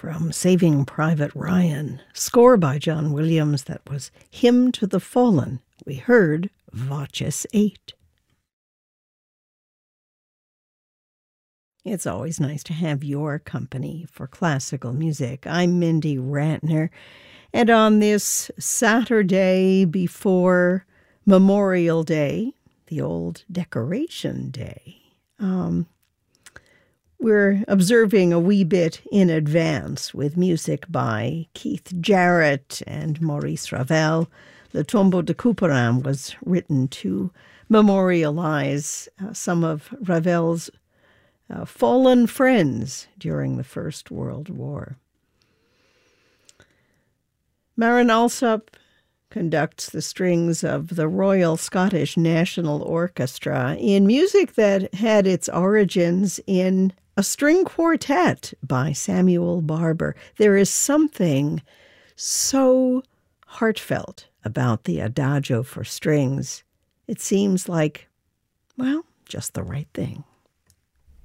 from Saving Private Ryan, score by John Williams. That was Hymn to the Fallen. We heard Voces 8. It's always nice to have your company for classical music. I'm Mindy Ratner, and on this Saturday before Memorial Day, the old Decoration Day, we're observing a wee bit in advance with music by Keith Jarrett and Maurice Ravel. Le Tombeau de Couperin was written to memorialize some of Ravel's fallen friends during the First World War. Maren Alsop conducts the strings of the Royal Scottish National Orchestra in music that had its origins in a string quartet by Samuel Barber. There is something so heartfelt about the Adagio for strings. It seems like, well, just the right thing.